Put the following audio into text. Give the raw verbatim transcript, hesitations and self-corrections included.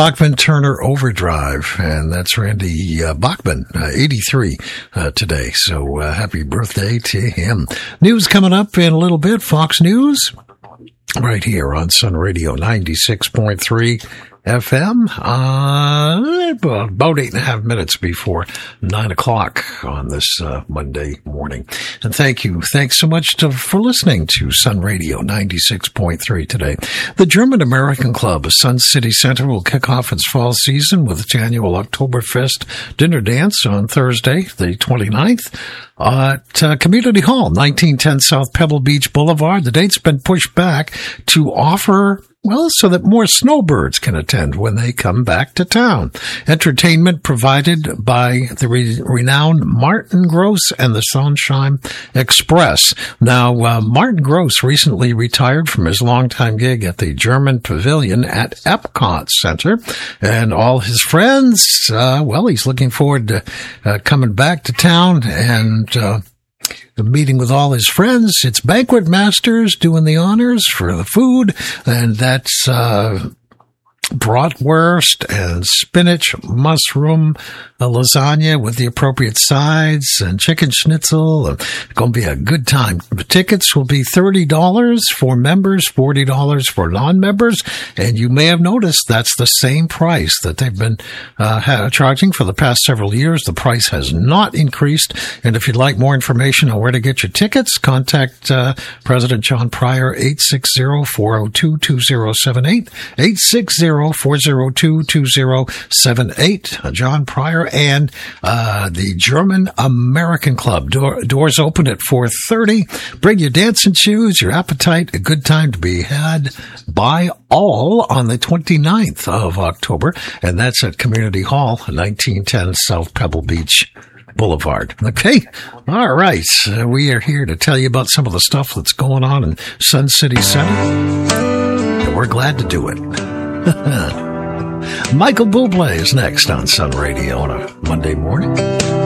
Bachman Turner Overdrive, and that's Randy uh, Bachman, uh, eighty-three uh, today. So uh, happy birthday to him. News coming up in a little bit. Fox News, right here on Sun Radio ninety-six point three F M, uh, about eight and a half minutes before nine o'clock on this uh, Monday morning. And thank you. Thanks so much to, for listening to Sun Radio ninety-six point three today. The German American Club of Sun City Center will kick off its fall season with its annual Oktoberfest dinner dance on Thursday, the twenty-ninth, at uh, Community Hall, nineteen ten South Pebble Beach Boulevard. The date's been pushed back to offer, well, so that more snowbirds can attend when they come back to town. Entertainment provided by the re- renowned Martin Gross and the Sunshine Express. Now, uh, Martin Gross recently retired from his longtime gig at the German Pavilion at Epcot Center, and all his friends, uh, well, he's looking forward to uh, coming back to town and uh the meeting with all his friends. It's Banquet Masters doing the honors for the food, and that's uh bratwurst and spinach, mushroom, a lasagna with the appropriate sides, and chicken schnitzel. It's going to be a good time. The tickets will be thirty dollars for members, forty dollars for non-members, and you may have noticed that's the same price that they've been uh, charging for the past several years. The price has not increased, and if you'd like more information on where to get your tickets, contact uh, President John Pryor, eight six zero, four zero two, two zero seven eight, eight six zero, four zero two, two zero seven eight. John Pryor and uh the German American Club. Door, doors open at four thirty. Bring your dancing shoes, your appetite. A good time to be had by all on the twenty-ninth of October, and that's at Community Hall, nineteen ten South Pebble Beach Boulevard. Okay. All right. Uh, we are here to tell you about some of the stuff that's going on in Sun City Center, and we're glad to do it. Michael Bublé is next on Sun Radio on a Monday morning.